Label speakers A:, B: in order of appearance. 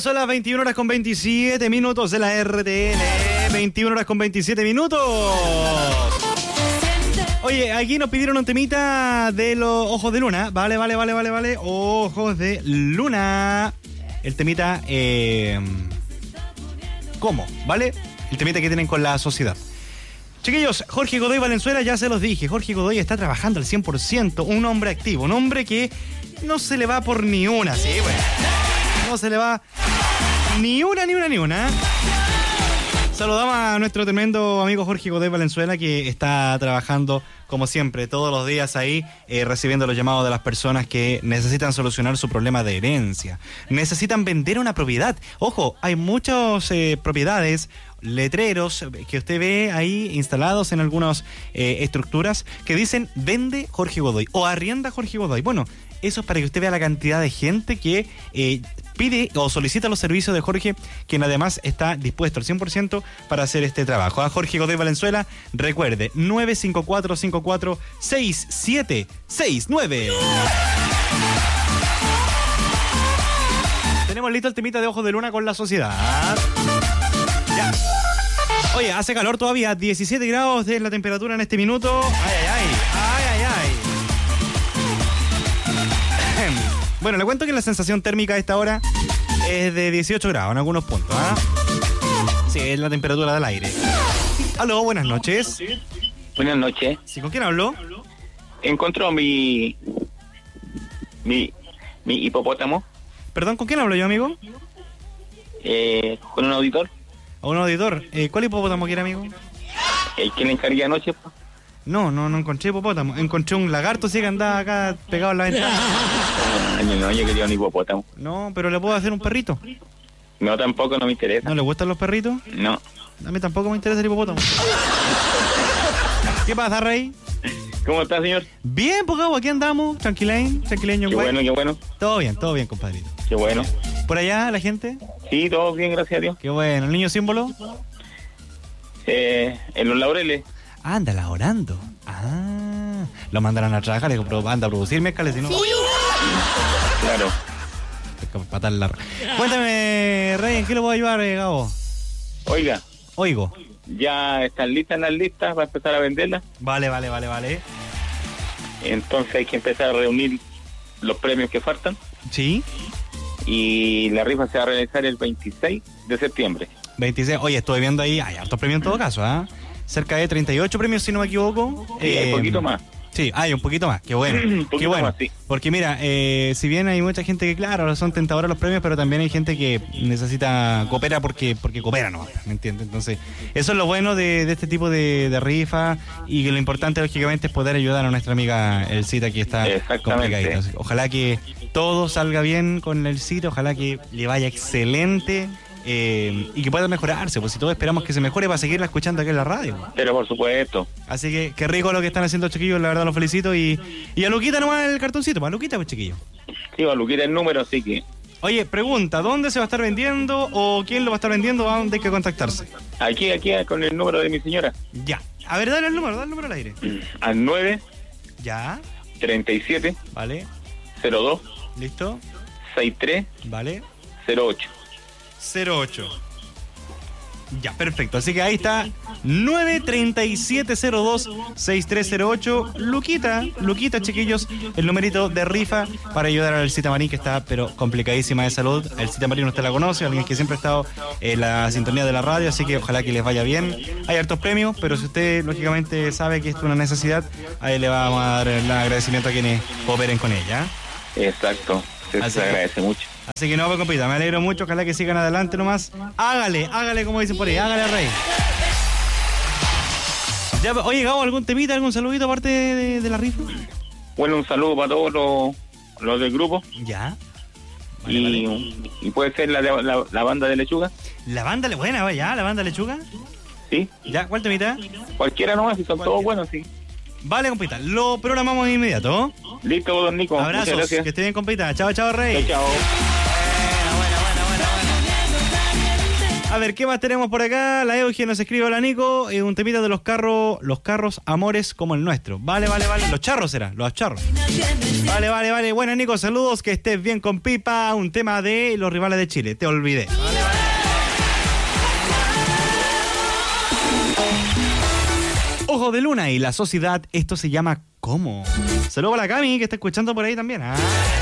A: son las 21 horas con 27 minutos de la RTL. 21 horas con 27 minutos. Oye, aquí nos pidieron un temita de los ojos de luna. Vale. Ojos de luna. El temita, ¿cómo? ¿Vale? El temita que tienen con la sociedad. Chiquillos, Jorge Godoy Valenzuela, ya se los dije. Jorge Godoy está trabajando al 100%. Un hombre activo, un hombre que no se le va por ni una, sí, bueno. No se le va ni una. Saludamos a nuestro tremendo amigo Jorge Godoy Valenzuela, que está trabajando como siempre, todos los días ahí, recibiendo los llamados de las personas que necesitan solucionar su problema de herencia. Necesitan vender una propiedad. Ojo, hay muchas propiedades, letreros que usted ve ahí instalados en algunas estructuras que dicen vende Jorge Godoy o arrienda Jorge Godoy. Bueno, eso es para que usted vea la cantidad de gente que pide o solicita los servicios de Jorge, quien además está dispuesto al 100% para hacer este trabajo. A Jorge Godoy Valenzuela, recuerde, 954-54-6769. Tenemos listo el temita de Ojos de Luna con la sociedad. Ya. Oye, hace calor todavía, 17 grados de la temperatura en este minuto. Ay. Bueno, le cuento que la sensación térmica a esta hora es de 18 grados en algunos puntos, ¿ah? Sí, es la temperatura del aire. Aló, buenas noches.
B: Buenas noches.
A: ¿Sí, con quién hablo?
B: Encontró mi hipopótamo.
A: Perdón, ¿con quién hablo yo, amigo?
B: Con un auditor.
A: ¿A un auditor? ¿Cuál hipopótamo quiere, amigo?
B: El que le encargué anoche.
A: No encontré hipopótamo. Encontré un lagarto, sí, que andaba acá pegado en la ventana.
B: No, yo quería un hipopótamo.
A: No, pero ¿le puedo hacer un perrito?
B: No, tampoco, no me interesa.
A: ¿No le gustan los perritos?
B: No.
A: A mí tampoco me interesa el hipopótamo. ¿Qué pasa, Rey?
B: ¿Cómo está, señor?
A: Bien, pues, aquí andamos, tranquileño.
B: Qué bueno.
A: Todo bien, compadrito.
B: Qué bueno.
A: ¿Por allá, la gente?
B: Sí, todo bien, gracias a Dios.
A: Qué bueno. ¿El niño símbolo?
B: En los laureles.
A: Anda laborando. Lo mandarán a trabajar, anda a producir mezcales, si no. Sí.
B: Claro.
A: Patar la... Cuéntame, Rey, ¿en qué le puedo ayudar, Gabo? Oigo.
B: Ya están listas las listas para empezar a venderlas.
A: Vale.
B: Entonces hay que empezar a reunir los premios que faltan.
A: Sí.
B: Y la rifa se va a realizar el 26 de septiembre.
A: 26, oye, estoy viendo ahí, hay hartos premios en todo caso, ¿ah? Cerca de 38 premios, si no me equivoco.
B: Sí, hay un poquito más.
A: Sí, hay un poquito más, qué bueno. Qué bueno. Más, sí. Porque mira, si bien hay mucha gente que, claro, son tentadores los premios, pero también hay gente que coopera porque coopera, ¿no? ¿Me entiendes? Entonces, eso es lo bueno de este tipo de rifa, y que lo importante, lógicamente, es poder ayudar a nuestra amiga Elcita, que está complicadita. Ojalá que todo salga bien con Elcita, ojalá que le vaya excelente. Y que pueda mejorarse, pues si todos esperamos que se mejore para seguirla escuchando aquí en la radio.
B: Pero por supuesto.
A: Así que qué rico lo que están haciendo, chiquillos, la verdad los felicito. Y a Luquita nomás el cartoncito, para Luquita, pues, chiquillo.
B: Sí, a Luquita el número, así que...
A: Oye, pregunta, ¿dónde se va a estar vendiendo o quién lo va a estar vendiendo? ¿A dónde hay que contactarse?
B: Aquí, con el número de mi señora.
A: Ya. A ver, dale el número al aire.
B: Al 9.
A: Ya.
B: 37.
A: Vale.
B: 02.
A: Listo.
B: 63.
A: Vale.
B: 08.
A: Ya, perfecto. Así que ahí está, 93702-6308. Luquita, chiquillos, el numerito de rifa para ayudar a Elcita Marín, que está pero complicadísima de salud. Elcita Marín usted la conoce, alguien que siempre ha estado en la sintonía de la radio, así que ojalá que les vaya bien. Hay hartos premios, pero si usted lógicamente sabe que esto es una necesidad, ahí le vamos a dar el agradecimiento a quienes cooperen con ella.
B: Exacto, se agradece mucho.
A: Así que no, pues, compita, me alegro mucho, ojalá que sigan adelante nomás. Hágale como dicen por ahí, hágale, Rey. Ya, oye, Gabo, ¿algún temita, algún saludito aparte de la rifa?
B: Bueno, un saludo para todos los del grupo.
A: Ya.
B: Vale. Y puede ser la banda de Lechuga.
A: La banda, buena, ya, la banda Lechuga.
B: Sí.
A: Ya, ¿cuál temita?
B: Cualquiera nomás, si son todos buenos, sí.
A: Vale, compita, lo programamos de inmediato.
B: Listo, don Nico.
A: Abrazos, muchas gracias. Que esté bien, compita. Chao, Rey.
B: Chao.
A: A ver, ¿qué más tenemos por acá? La Euge nos escribe, hola Nico, un temita de los carros amores como el nuestro. Vale. Los charros era, los charros. Vale. Bueno, Nico, saludos, que estés bien con Pipa. Un tema de los rivales de Chile, te olvidé. Vale. Ojo de Luna y la sociedad, esto se llama ¿Cómo? Saludos a la Cami, que está escuchando por ahí también.